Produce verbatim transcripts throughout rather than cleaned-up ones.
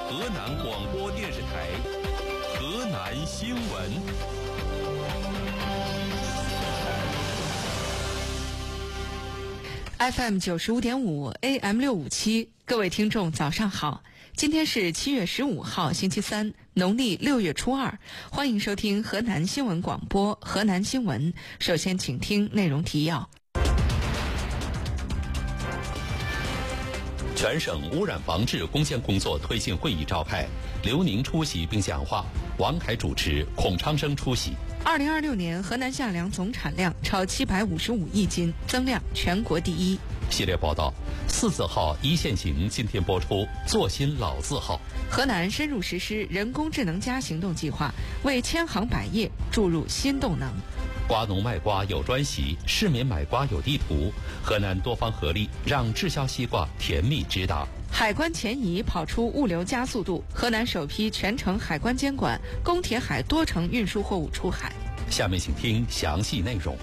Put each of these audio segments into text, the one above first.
河南广播电视台河南新闻。 F M 九十五点五 A M 六五七，各位听众早上好，今天是七月十五号星期三，农历六月初二，欢迎收听河南新闻广播河南新闻。首先请听内容提要。 全省污染防治攻坚工作推进会议召开，刘宁出席并讲话，王凯主持，孔昌生出席。 二零二六年河南夏粮总产量超七百五十五亿斤，增量全国第一。 系列报道：四字号一线行今天播出，做新老字号。 河南深入实施人工智能加行动计划，为千行百业注入新动能。 瓜农卖瓜有专席，市民买瓜有地图。河南多方合力，让滞销西瓜甜蜜直达。 海关前移跑出物流加速度，河南首批全程海关监管，公铁海多程运输货物出海。 下面请听详细内容。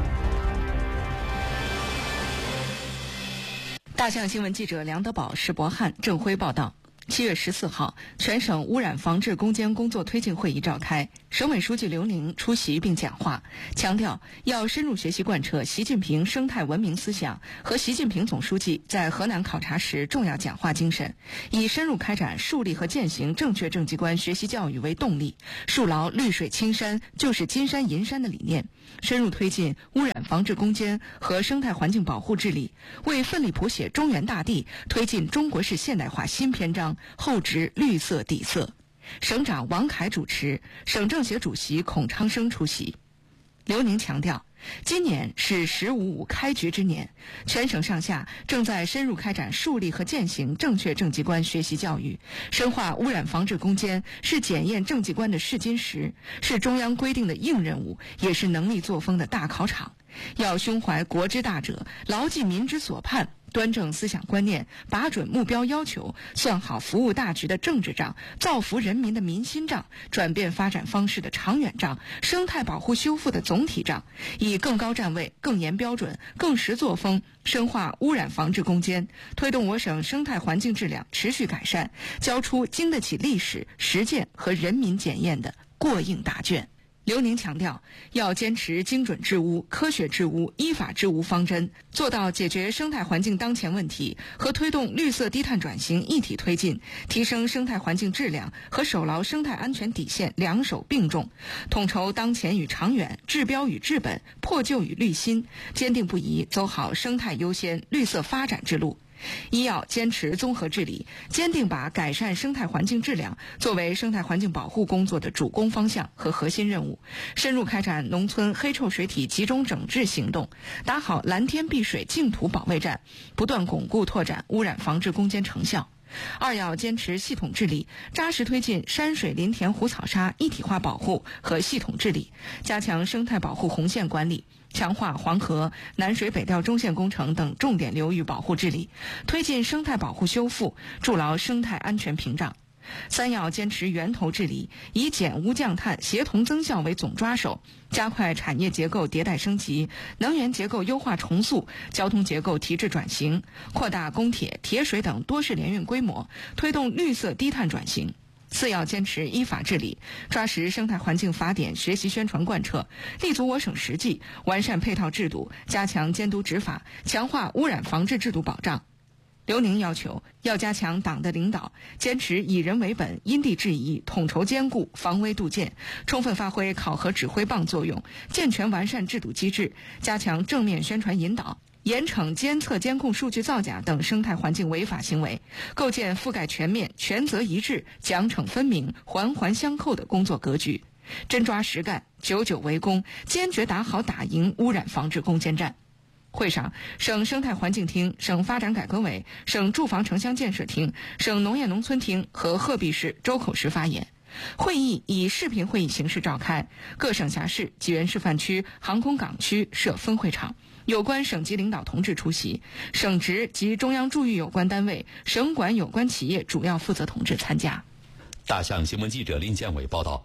大象新闻记者梁德宝、石博汉、郑辉报道。七月十四号，全省污染防治攻坚工作推进会议召开，省委书记刘宁出席并讲话，强调要深入学习贯彻习近平生态文明思想和习近平总书记在河南考察时重要讲话精神，以深入开展树立和践行正确政绩观学习教育为动力，树牢绿水青山就是金山银山的理念，深入推进污染防治攻坚和生态环境保护治理，为奋力谱写中原大地推进中国式现代化新篇章厚植绿色底色。省长王凯主持，省政协主席孔昌生出席。刘宁强调，今年是“十五五”开局之年，全省上下正在深入开展树立和践行正确政绩观学习教育，深化污染防治攻坚是检验政绩观的试金石，是中央规定的硬任务，也是能力作风的大考场。要胸怀国之大者，牢记民之所盼，端正思想观念，把准目标要求，算好服务大局的政治账，造福人民的民心账，转变发展方式的长远账，生态保护修复的总体账，以更高站位、更严标准、更实作风，深化污染防治攻坚，推动我省生态环境质量持续改善，交出经得起历史、实践和人民检验的过硬答卷。刘宁强调，要坚持精准治污、科学治污、依法治污方针，做到解决生态环境当前问题和推动绿色低碳转型一体推进，提升生态环境质量和守牢生态安全底线两手并重，统筹当前与长远、治标与治本、破旧与滤新，坚定不移走好生态优先、绿色发展之路。一要坚持综合治理，坚定把改善生态环境质量作为生态环境保护工作的主攻方向和核心任务，深入开展农村黑臭水体集中整治行动，打好蓝天碧水净土保卫战，不断巩固拓展污染防治攻坚成效。二要坚持系统治理，扎实推进山水林田湖草沙一体化保护和系统治理，加强生态保护红线管理，强化黄河、南水北调中线工程等重点流域保护治理，推进生态保护修复，筑牢生态安全屏障。三要坚持源头治理，以减污降碳、协同增效为总抓手，加快产业结构迭代升级、能源结构优化重塑、交通结构提质转型，扩大公铁、铁水等多式联运规模，推动绿色低碳转型。四要坚持依法治理，抓实生态环境法典学习宣传贯彻，立足我省实际，完善配套制度，加强监督执法，强化污染防治制度保障。刘宁要求，要加强党的领导，坚持以人为本、因地制宜、统筹兼顾、防微杜渐，充分发挥考核指挥棒作用，健全完善制度机制，加强正面宣传引导，严惩监测监控数据造假等生态环境违法行为，构建覆盖全面、权责一致、奖惩分明、环环相扣的工作格局，真抓实干，久久为功，坚决打好打赢污染防治攻坚战。会上，省生态环境厅、省发展改革委、省住房城乡建设厅、省农业农村厅和鹤壁市、周口市发言。会议以视频会议形式召开，各省辖市、济源示范区、航空港区设分会场，有关省级领导同志出席，省直及中央驻豫有关单位、省管有关企业主要负责同志参加。 大象新闻记者林建伟报道。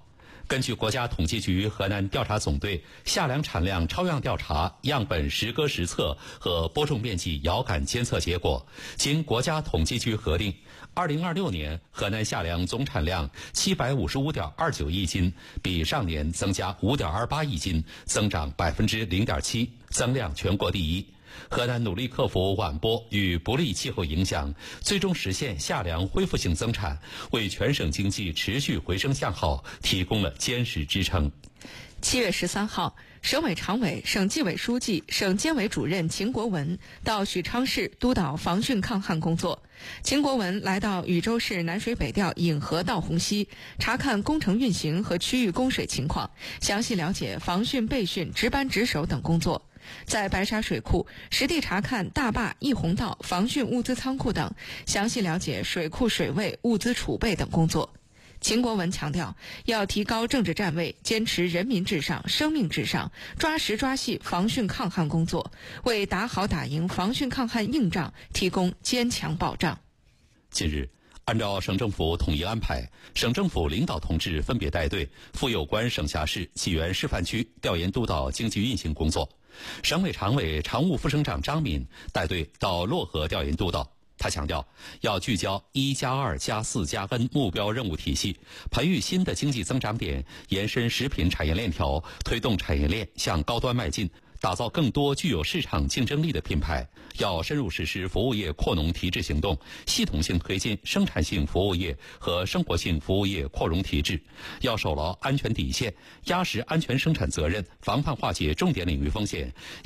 根据国家统计局河南调查总队夏粮产量超样调查样本实割实测和播种面积遥感监测结果，经国家统计局核定，二零二六年河南夏粮总产量七百五十五点二九亿斤，比上年增加五点二八亿斤，增长百分之零点七，增量全国第一。河南努力克服晚播与不利气候影响，最终实现夏粮恢复性增产，为全省经济持续回升向好提供了坚实支撑。 七月十三号，省委常委、省纪委书记、省监委主任秦国文到许昌市督导防汛抗旱工作。秦国文来到禹州市南水北调引河到洪溪，查看工程运行和区域供水情况，详细了解防汛备汛值班值守等工作。在白沙水库实地查看大坝、溢洪道、防汛物资仓库等，详细了解水库水位、物资储备等工作。秦国文强调，要提高政治站位，坚持人民至上、生命至上，抓实抓细防汛抗旱工作，为打好打赢防汛抗旱硬仗提供坚强保障。 近日，按照省政府统一安排，省政府领导同志分别带队赴有关省辖市、济源示范区调研督导经济运行工作。省委常委、常务副省长张敏带队到漯河调研督导。他强调，要聚焦一加二加四加 N 目标任务体系，培育新的经济增长点，延伸食品产业链条，推动产业链向高端迈进，打造更多具有市场竞争力的品牌。要深入实施服务业扩农提质行动，系统性推进生产性服务业和生活性服务业扩容提质。要守牢安全底线，压实安全生产责任，防范化解重点领域风险。